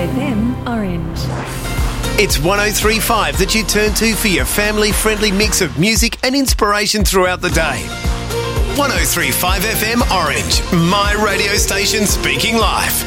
FM Orange. It's 103.5 that you turn to for your family-friendly mix of music and inspiration throughout the day. 103.5 FM Orange, my radio station speaking live.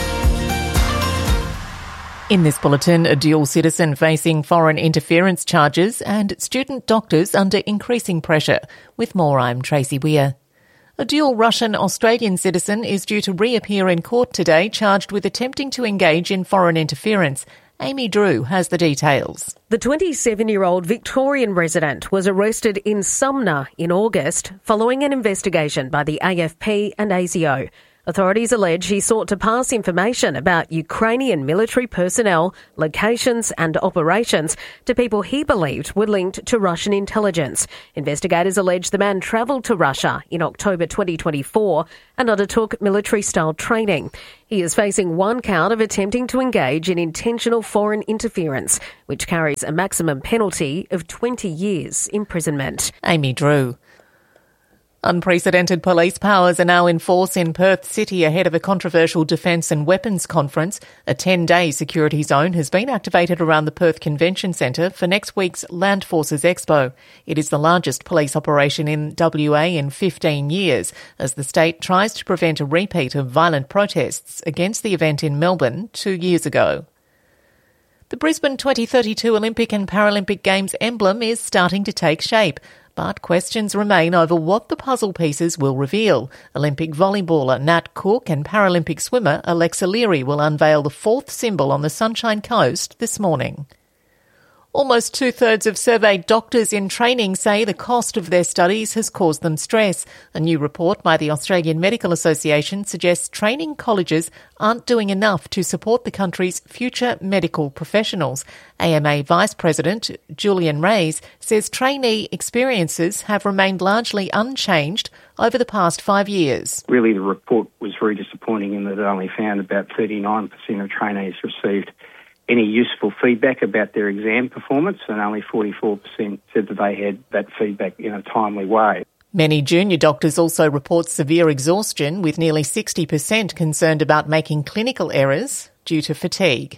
In this bulletin, a dual citizen facing foreign interference charges and student doctors under increasing pressure. With more, I'm Tracy Weir. A dual Russian-Australian citizen is due to reappear in court today, charged with attempting to engage in foreign interference. Amy Drew has the details. The 27-year-old Victorian resident was arrested in Sumner in August following an investigation by the AFP and ASIO. Authorities allege he sought to pass information about Ukrainian military personnel, locations and operations to people he believed were linked to Russian intelligence. Investigators allege the man travelled to Russia in October 2024 and undertook military-style training. He is facing one count of attempting to engage in intentional foreign interference, which carries a maximum penalty of 20 years imprisonment. Amy Drew. Unprecedented police powers are now in force in Perth City ahead of a controversial defence and weapons conference. A 10-day security zone has been activated around the Perth Convention Centre for next week's Land Forces Expo. It is the largest police operation in WA in 15 years, as the state tries to prevent a repeat of violent protests against the event in Melbourne 2 years ago. The Brisbane 2032 Olympic and Paralympic Games emblem is starting to take shape, but questions remain over what the puzzle pieces will reveal. Olympic volleyballer Nat Cook and Paralympic swimmer Alexa Leary will unveil the fourth symbol on the Sunshine Coast this morning. Almost two-thirds of surveyed doctors in training say the cost of their studies has caused them stress. A new report by the Australian Medical Association suggests training colleges aren't doing enough to support the country's future medical professionals. AMA Vice President Julian Reyes says trainee experiences have remained largely unchanged over the past 5 years. Really, the report was very disappointing in that it only found about 39% of trainees received any useful feedback about their exam performance, and only 44% said that they had that feedback in a timely way. Many junior doctors also report severe exhaustion, with nearly 60% concerned about making clinical errors due to fatigue.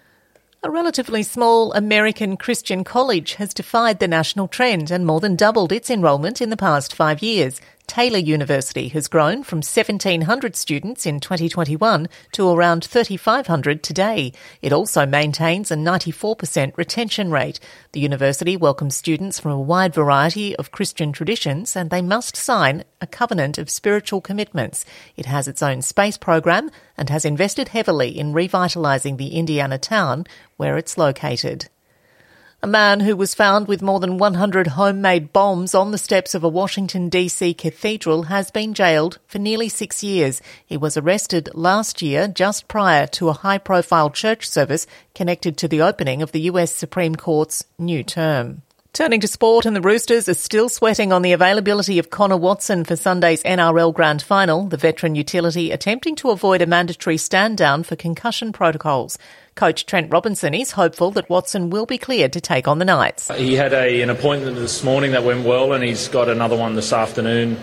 A relatively small American Christian college has defied the national trend and more than doubled its enrolment in the past 5 years. Taylor University has grown from 1,700 students in 2021 to around 3,500 today. It also maintains a 94% retention rate. The university welcomes students from a wide variety of Christian traditions, and they must sign a covenant of spiritual commitments. It has its own space program and has invested heavily in revitalising the Indiana town where it's located. A man who was found with more than 100 homemade bombs on the steps of a Washington, D.C. cathedral has been jailed for nearly 6 years. He was arrested last year, just prior to a high-profile church service connected to the opening of the US Supreme Court's new term. Turning to sport, and the Roosters are still sweating on the availability of Connor Watson for Sunday's NRL Grand Final, the veteran utility attempting to avoid a mandatory stand-down for concussion protocols. Coach Trent Robinson is hopeful that Watson will be cleared to take on the Knights. He had an appointment this morning that went well, and he's got another one this afternoon.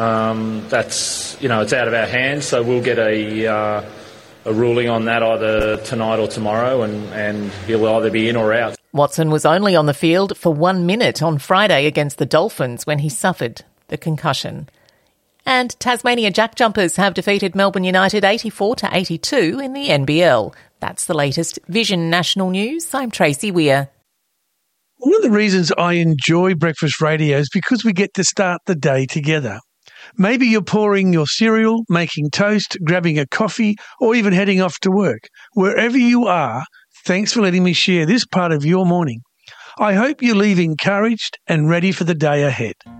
It's out of our hands, so we'll get a ruling on that either tonight or tomorrow, and he'll either be in or out. Watson was only on the field for 1 minute on Friday against the Dolphins when he suffered the concussion. And Tasmania Jack Jumpers have defeated Melbourne United 84-82 in the NBL. That's the latest Vision National News. I'm Tracy Weir. One of the reasons I enjoy breakfast radio is because we get to start the day together. Maybe you're pouring your cereal, making toast, grabbing a coffee, or even heading off to work. Wherever you are, thanks for letting me share this part of your morning. I hope you leave encouraged and ready for the day ahead.